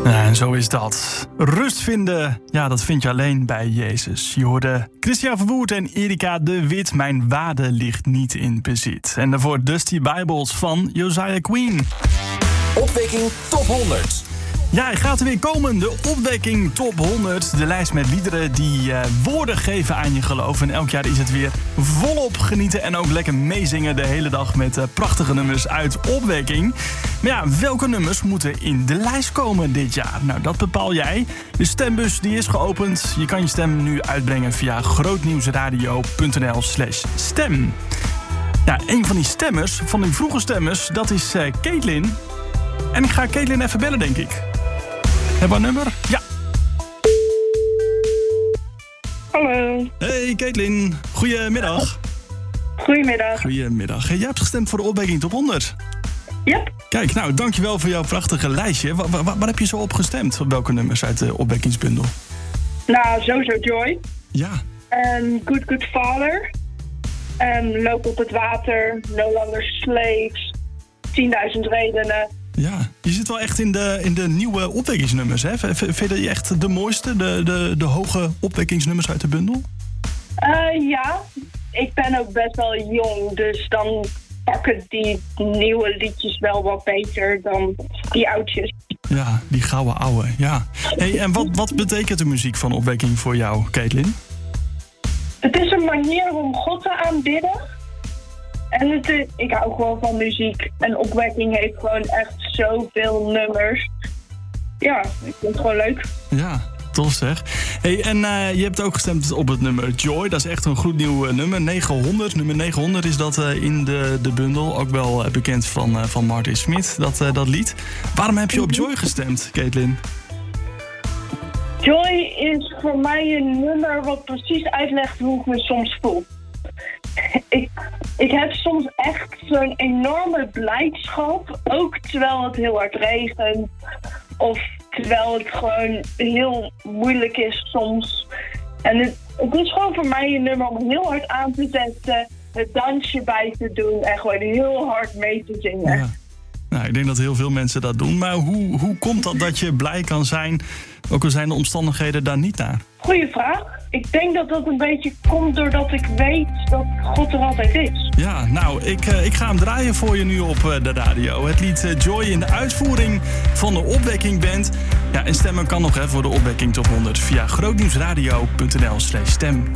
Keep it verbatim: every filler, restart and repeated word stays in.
Ja, en zo is dat. Rust vinden, ja, dat vind je alleen bij Jezus. Je hoorde Christian Verwoerd en Erika de Wit. Mijn waarde ligt niet in bezit. En daarvoor Dusty Bibles van Josiah Queen. Opwekking Top honderd. Ja, hij gaat er weer komen. De Opwekking Top honderd. De lijst met liederen die uh, woorden geven aan je geloof. En elk jaar is het weer volop genieten en ook lekker meezingen de hele dag met uh, prachtige nummers uit Opwekking. Maar ja, welke nummers moeten in de lijst komen dit jaar? Nou, dat bepaal jij. De stembus die is geopend. Je kan je stem nu uitbrengen via grootnieuwsradio.nl slash stem. Ja, een van die stemmers, van die vroege stemmers, dat is uh, Caitlin. En ik ga Caitlin even bellen, denk ik. Hebben we een nummer? Ja. Hallo. Hey Caitlin, goedemiddag. Goedemiddag. Goedemiddag. Hey, jij hebt gestemd voor de Opwekking Top honderd. Yep. Kijk, nou, dankjewel voor jouw prachtige lijstje. Waar, waar, waar heb je zo op gestemd? Op welke nummers uit de Opwekkingsbundel? Nou, sowieso Joy. Ja. En Good Good Father. En Loop op het water. No Longer Slaves. tienduizend redenen. Ja, je zit wel echt in de, in de nieuwe opwekkingsnummers, hè? V- v- vind je echt de mooiste, de, de, de hoge opwekkingsnummers uit de bundel? Uh, ja, ik ben ook best wel jong, dus dan pakken die nieuwe liedjes wel wat beter dan die oudjes. Ja, die gouden ouwe, ja. Hey, en wat, wat betekent de muziek van Opwekking voor jou, Caitlin? Het is een manier om God te aanbidden. En het is, ik hou gewoon van muziek. En Opwekking heeft gewoon echt zoveel nummers. Ja, ik vind het gewoon leuk. Ja, tof zeg. Hey, en uh, je hebt ook gestemd op het nummer Joy. Dat is echt een goed nieuw uh, nummer. negenhonderd. Nummer negenhonderd is dat uh, in de, de bundel. Ook wel uh, bekend van, uh, van Martin Smith, dat, uh, dat lied. Waarom heb je op Joy gestemd, Caitlin? Joy is voor mij een nummer wat precies uitlegt hoe ik me soms voel. Ik, ik heb soms echt zo'n enorme blijdschap, ook terwijl het heel hard regent. Of terwijl het gewoon heel moeilijk is soms. En het, het is gewoon voor mij een nummer om heel hard aan te zetten, het dansje bij te doen en gewoon heel hard mee te zingen. Ja. Nou, ik denk dat heel veel mensen dat doen. Maar hoe, hoe komt dat dat je blij kan zijn, ook al zijn de omstandigheden daar niet naar? Goeie vraag. Ik denk dat dat een beetje komt doordat ik weet dat God er altijd is. Ja, nou, ik, uh, ik ga hem draaien voor je nu op uh, de radio. Het lied uh, Joy in de uitvoering van de Opwekking Band. Ja, en stemmen kan nog hè, voor de Opwekking Top honderd via grootnieuwsradio.nl slash stem.